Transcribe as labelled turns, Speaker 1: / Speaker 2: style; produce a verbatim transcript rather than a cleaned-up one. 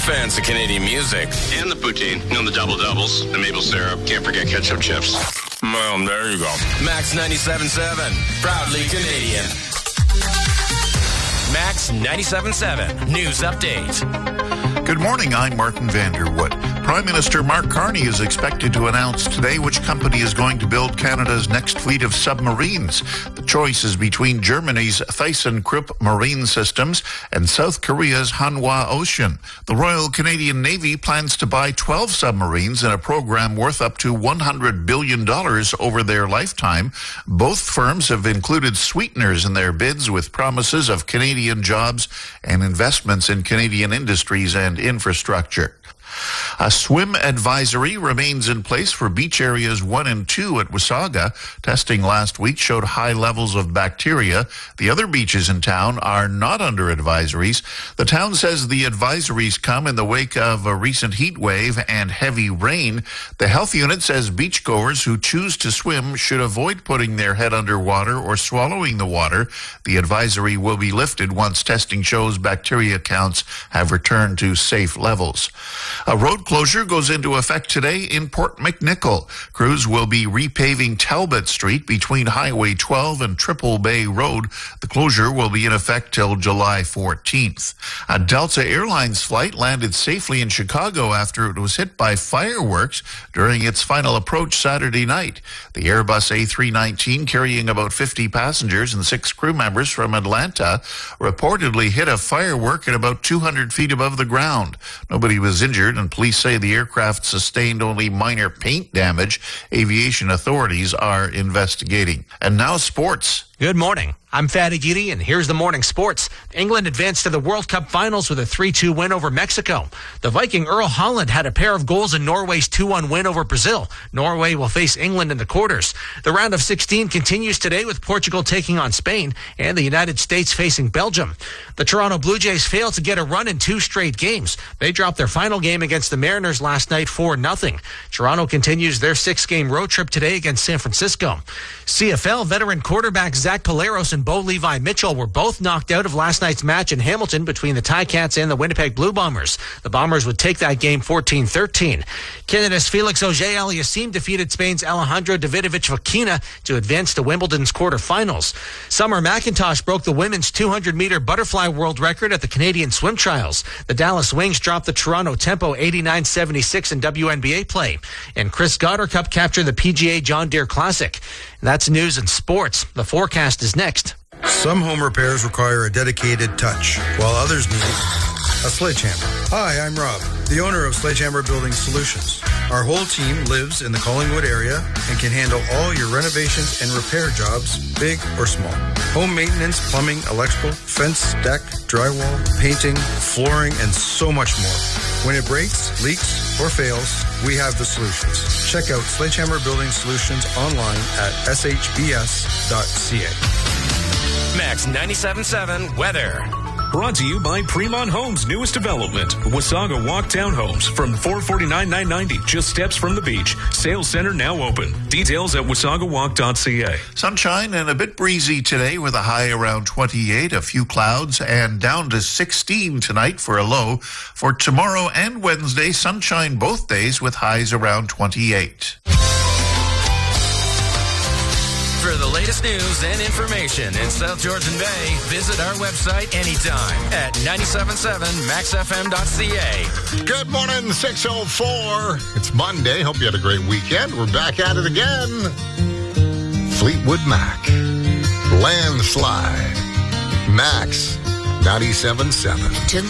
Speaker 1: fans of Canadian music.
Speaker 2: And the poutine. You know, the double-doubles, the maple syrup. Can't forget ketchup chips.
Speaker 1: Well, there you go. Max ninety-seven point seven. Proudly Canadian. Max ninety-seven point seven. News update.
Speaker 3: Good morning. I'm Martin Vanderwood. Prime Minister Mark Carney is expected to announce today which company is going to build Canada's next fleet of submarines. The choice is between Germany's ThyssenKrupp Marine Systems and South Korea's Hanwha Ocean. The Royal Canadian Navy plans to buy twelve submarines in a program worth up to one hundred billion dollars over their lifetime. Both firms have included sweeteners in their bids with promises of Canadian jobs and investments in Canadian industries and infrastructure. A swim advisory remains in place for beach areas one and two at Wasaga. Testing last week showed high levels of bacteria. The other beaches in town are not under advisories. The town says the advisories come in the wake of a recent heat wave and heavy rain. The health unit says beachgoers who choose to swim should avoid putting their head underwater or swallowing the water. The advisory will be lifted once testing shows bacteria counts have returned to safe levels. A road closure goes into effect today in Port McNicoll. Crews will be repaving Talbot Street between Highway twelve and Triple Bay Road. The closure will be in effect till July fourteenth. A Delta Airlines flight landed safely in Chicago after it was hit by fireworks during its final approach Saturday night. The Airbus A three nineteen, carrying about fifty passengers and six crew members from Atlanta, reportedly hit a firework at about two hundred feet above the ground. Nobody was injured, and police say the aircraft sustained only minor paint damage. Aviation authorities are investigating. And now sports.
Speaker 4: Good morning. I'm Fatty Giddy, and here's the morning sports. England advanced to the World Cup finals with a three two win over Mexico. The Viking Erl Haaland had a pair of goals in Norway's two one win over Brazil. Norway will face England in the quarters. The round of sixteen continues today with Portugal taking on Spain and the United States facing Belgium. The Toronto Blue Jays failed to get a run in two straight games. They dropped their final game against the Mariners last night four nothing. Toronto continues their six-game road trip today against San Francisco. C F L veteran quarterback Zach Collaros and Bo Levi Mitchell were both knocked out of last night's match in Hamilton between the Ticats and the Winnipeg Blue Bombers. The Bombers would take that game fourteen thirteen. Canada's Felix Auger-Aliassime defeated Spain's Alejandro Davidovich Fokina to advance to Wimbledon's quarterfinals. Summer McIntosh broke the women's two hundred meter butterfly world record at the Canadian Swim Trials. The Dallas Wings dropped the Toronto Tempo eighty-nine seventy-six in W N B A play. And Chris Goddard Cup captured the P G A John Deere Classic. And that's news and sports. The forecast is next.
Speaker 5: Some home repairs require a dedicated touch, while others need a sledgehammer. Hi, I'm Rob, the owner of Sledgehammer Building Solutions. Our whole team lives in the Collingwood area and can handle all your renovations and repair jobs, big or small. Home maintenance, plumbing, electrical, fence, deck, drywall, painting, flooring, and so much more. When it breaks, leaks, or fails, we have the solutions. Check out Sledgehammer Building Solutions online at s h b s dot c a.
Speaker 1: Max ninety-seven point seven weather.
Speaker 6: Brought to you by Fremont Homes' newest development, Wasaga Walk Townhomes, from four forty-nine nine ninety, just steps from the beach. Sales center now open. Details at wasaga walk dot c a.
Speaker 3: Sunshine and a bit breezy today with a high around twenty-eight, a few clouds, and down to sixteen tonight for a low. For tomorrow and Wednesday, sunshine both days with highs around twenty-eight.
Speaker 1: For the latest news and information in South Georgian Bay, visit our website anytime at ninety-seven point seven max f m dot c a.
Speaker 7: Good morning, six oh four. It's Monday. Hope you had a great weekend. We're back at it again. Fleetwood Mac. Landslide. Max ninety-seven point seven.